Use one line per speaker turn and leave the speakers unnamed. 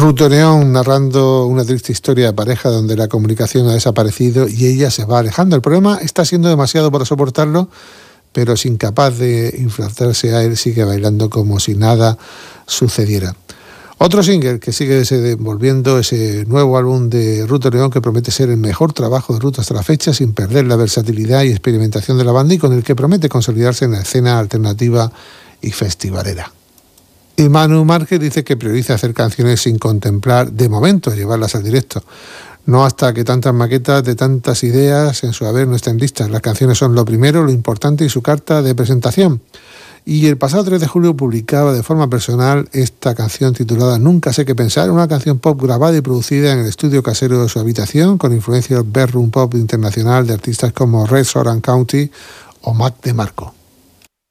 Ruth Oreón narrando una triste historia de pareja donde la comunicación ha desaparecido y ella se va alejando. El problema está siendo demasiado para soportarlo, pero es incapaz de infiltrarse a él, sigue bailando como si nada sucediera. Otro single que sigue desenvolviendo ese nuevo álbum de Ruth Oreón, que promete ser el mejor trabajo de Ruth hasta la fecha, sin perder la versatilidad y experimentación de la banda, y con el que promete consolidarse en la escena alternativa y festivalera. Y Manu Márquez dice que prioriza hacer canciones sin contemplar, de momento, llevarlas al directo. No hasta que tantas maquetas de tantas ideas en su haber no estén listas. Las canciones son lo primero, lo importante y su carta de presentación. Y el pasado 3 de julio publicaba de forma personal esta canción titulada Nunca sé qué pensar, una canción pop grabada y producida en el estudio casero de su habitación, con influencia del bedroom pop internacional de artistas como Red Orange County o Mac DeMarco.